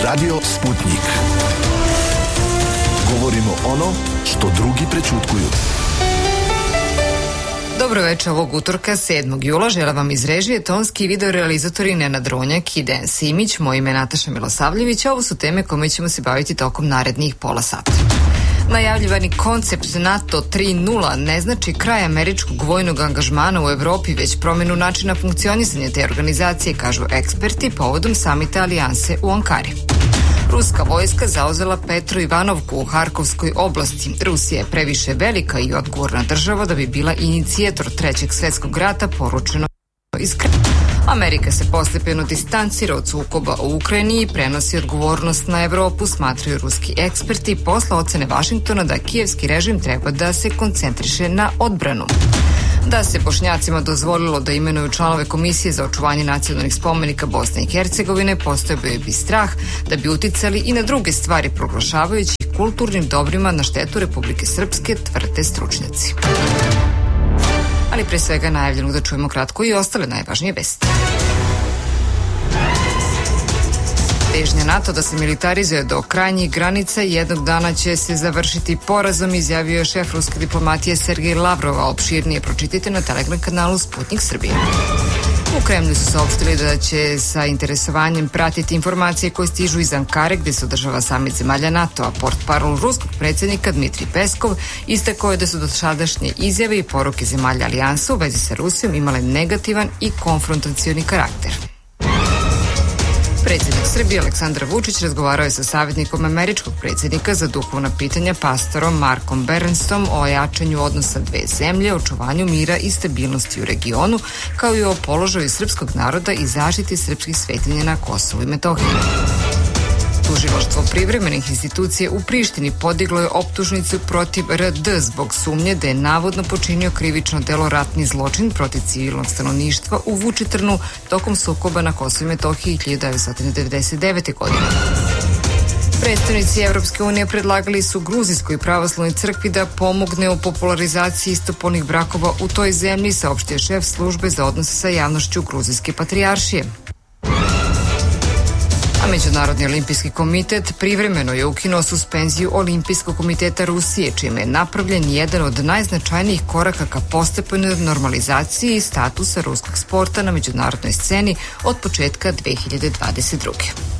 Radio Sputnik. Govorimo ono što drugi prećutkuju. Dobro večer ovog utorka 7. jula. Žele vam iz režije tonski i video realizatori Nenad Ronjak i Dejan Simić. Moje ime je Nataša Milosavljević, a ovo su teme kojima ćemo se baviti tokom narednih pola sata. Najavljivani koncept NATO 3.0 ne znači kraj američkog vojnog angažmana u Evropi, već promjenu načina funkcionisanja te organizacije, kažu eksperti povodom samita alijanse u Ankari. Ruska vojska zauzela Petru Ivanovku u Harkovskoj oblasti. Rusija je previše velika i odgovorna država da bi bila inicijator Trećeg svjetskog rata, poručeno iz Kremlja. Amerika se postepeno distancira od sukoba u Ukrajini i prenosi odgovornost na Evropu, smatraju ruski eksperti, posle ocene Vašingtona da kijevski režim treba da se koncentriše na odbranu. Da se Bošnjacima dozvolilo da imenuju članove Komisije za očuvanje nacionalnih spomenika Bosne i Hercegovine, postojao bi strah da bi uticali i na druge stvari, proglašavajući kulturnim dobrima na štetu Republike Srpske, tvrde stručnjaci. Ali pre svega najavljeno da čujemo kratko i ostale najvažnije vesti. Težnja NATO da se militarizuje do krajnjih granica jednog dana će se završiti porazom, izjavio je šef ruske diplomatije Sergej Lavrov, a opširnije pročitajte na Telegram kanalu Sputnik Srbije. U Kremlju su saopštili da će sa interesovanjem pratiti informacije koje stižu iz Ankare, gde se održava samit zemalja NATO, a portparol ruskog predsjednika Dmitrij Peskov istakao je da su dosadašnje izjave i poruke zemalja alijansa u vezi sa Rusijom imale negativan i konfrontacioni karakter. Predsjednik Srbije Aleksandar Vučić razgovarao je sa savjetnikom američkog predsjednika za duhovna pitanja pastorom Markom Bernstom o jačanju odnosa dve zemlje, očuvanju mira i stabilnosti u regionu, kao i o položaju srpskog naroda i zaštiti srpskih svetinja na Kosovu i Metohiji. Tužilaštvo privremenih institucija u Prištini podiglo je optužnicu protiv RD zbog sumnje da je navodno počinio krivično delo ratni zločin protiv civilnog stanovništva u Vučitrnu tokom sukoba na Kosovu i Metohiji 1999. godine. Predstavnici Evropske unije predlagali su Gruzijskoj pravoslavnoj crkvi da pomogne u popularizaciji istopolnih brakova u toj zemlji, saopštio šef službe za odnose sa javnošću Gruzijske patrijaršije. Međunarodni olimpijski komitet privremeno je ukinuo suspenziju Olimpijskog komiteta Rusije, čime je napravljen jedan od najznačajnijih koraka ka postepenoj normalizaciji i statusa ruskog sporta na međunarodnoj sceni od početka 2022.